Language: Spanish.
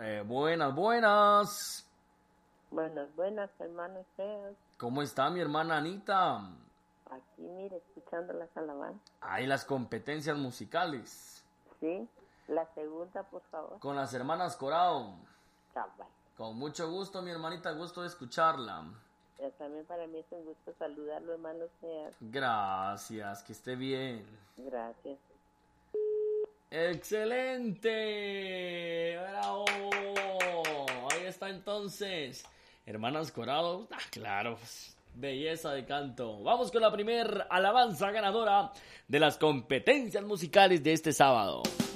Buenas, buenas. Buenas, hermano Seas. ¿Cómo está mi hermana Anita? Aquí, mire, escuchando las alabanzas. Ahí las competencias musicales. Sí, la segunda, por favor. Con las hermanas Corado. Cabal. Con mucho gusto, mi hermanita, gusto de escucharla. También para mí es un gusto saludarlo, hermano Seas. Gracias, que esté bien. Gracias. ¡Excelente! ¡Bravo! Ahí está entonces. Hermanas Corado. Claro, belleza de canto. Vamos con la primer alabanza ganadora de las competencias musicales de este sábado.